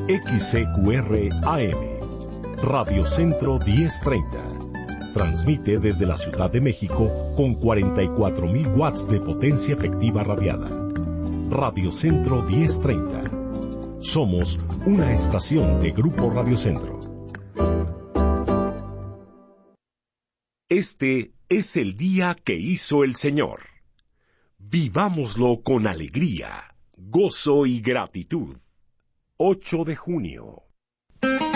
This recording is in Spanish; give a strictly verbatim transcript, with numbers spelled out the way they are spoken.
X C Q R A M, Radio Centro diez treinta. Transmite desde la Ciudad de México con cuarenta y cuatro mil watts de potencia efectiva radiada. Radio Centro diez treinta. Somos una estación de Grupo Radio Centro. Este es el día que hizo el Señor. Vivámoslo con alegría, gozo y gratitud. ocho de junio.